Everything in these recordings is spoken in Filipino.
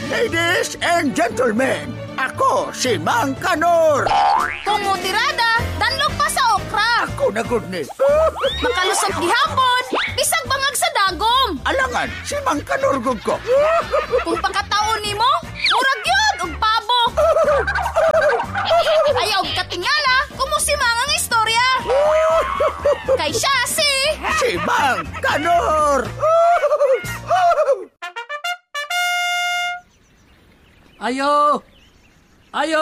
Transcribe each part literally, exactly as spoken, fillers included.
Ladies and gentlemen, ako si Mang Kanor. Tumutirada, danlog pa sa okra. Ako na good ni. Makalusot gihapon, bisag bangag sa dagom. Alangan, si Mang Kanor gud ko. Kung pagkataon nimo, murag yun og pabo. Ayaw katingala, kumusimang ang istorya. Kay siya si... Si Mang Kanor. Ayo! Ayo!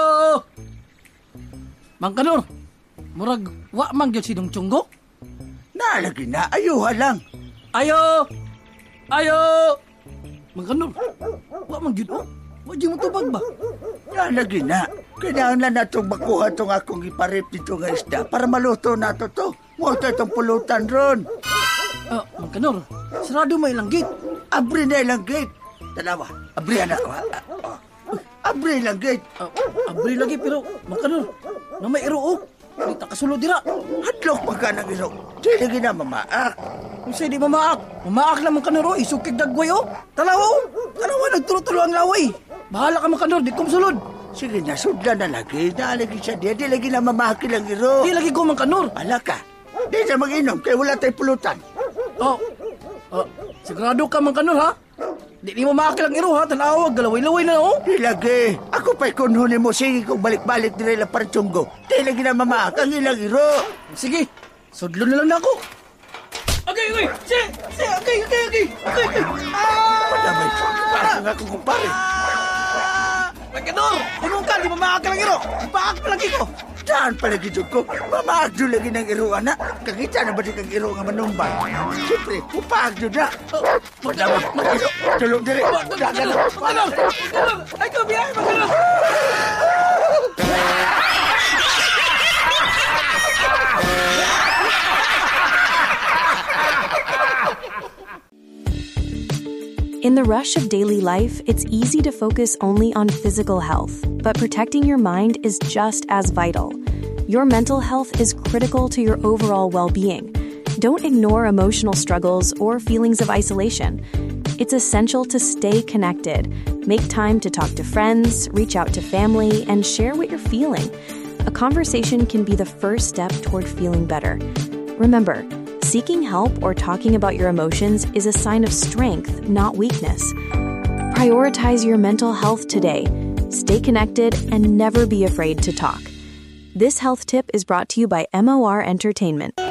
Mang Kanor, murag wa mang gyud sinong tiyunggo? Nalagi na, ayuha lang. Ayo! Ayo! Mang Kanor, wa mang gyud oh. Wa gyud mo tubag ba? Nalagi na. Kailangan na natong makuha tong akong iparip dito nga isda para maluto nato to. Muto itong pulutan ron. Ah, Mang Kanor, sarado may ilang gate. Abri na ilang gate. Dalawa, abri na. Ah, ah. Abri lang gate. Ah, abri lagi pero Mang Kanor, na may iro oh. Di ta kasulod dira. Hadlok pa ka ng iro. Di lagi na mamaak. Kung sa'y di mamaak, mamaak lang Mang Kanor oh. Isukig dagway oh. Talawa oh. Talawa nagturo-tulo ang laway. Bahala ka Mang Kanor, di ko masulod. Sige na, sudla na lagi. Nalagi siya di. Di lagi na mamaak lang iro. Di lagi ko Mang Kanor. Ala ka. Di na mag-inom kaya wala tayong pulutan. Oh, oh, sigurado ka Mang Kanor ha? Di ni mo makakilang iro ha, talawag, galaway-laway na oh. Di lagi. Ako pa'y kunhunin mo. Sige kong balik-balik nila lang paritsunggo. Di lagi na mamaak ang ilang iro. Sige, sudlo na lang na ako. Okay, okay, sige, sige, okay, okay, okay, okay, okay. Ah! Padamay, parang nga akong kumpare. Ah! Mang Kanor, tinong ka, di mo makakilang iro. Ipaak pa lagi ko. Saan pala gito ko? Mamaagdo lagi ng iro, anak. Kakita na ba di kang iro nga manumbay? Siyempre, upaagdo na. Madama, mag-iro. Tulong diri. Dagan na. Mang Kanor, Mang Kanor, ay ko biyahe, Mang Kanor. In the rush of daily life, it's easy to focus only on physical health, but protecting your mind is just as vital. Your mental health is critical to your overall well-being. Don't ignore emotional struggles or feelings of isolation. It's essential to stay connected. Make time to talk to friends, reach out to family, and share what you're feeling. A conversation can be the first step toward feeling better. Remember, seeking help or talking about your emotions is a sign of strength, not weakness. Prioritize your mental health today. Stay connected and never be afraid to talk. This health tip is brought to you by M O R Entertainment.